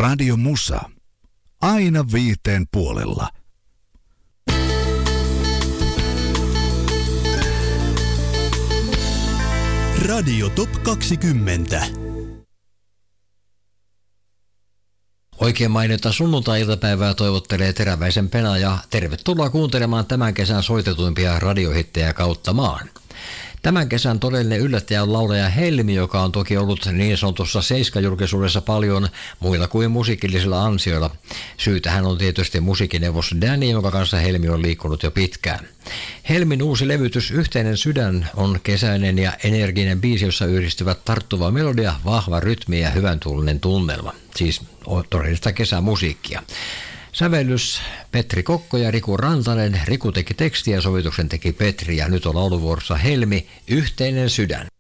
Radio Musa. Aina 5:00. Radio Top 20. Oikein mainita sunnuntai-iltapäivää toivottelee Teräväisen Pena ja tervetuloa kuuntelemaan tämän kesän soitetuimpia radiohittejä kautta maan. Tämän kesän todellinen yllättäjä on laulaja Helmi, joka on toki ollut niin sanotussa seiskajulkisuudessa paljon muilla kuin musiikillisilla ansioilla. Syytähän on tietysti musiikineuvos Danny, jonka kanssa Helmi on liikkunut jo pitkään. Helmin uusi levytys Yhteinen sydän on kesäinen ja energinen biisi, jossa yhdistyvät tarttuva melodia, vahva rytmi ja hyvän tuulinen tunnelma. Siis todellista kesämusiikkia. Sävellys Petri Kokko ja Riku Rantanen. Riku teki tekstiä ja sovituksen teki Petri ja nyt on lauluvuorossa Helmi, Yhteinen sydän.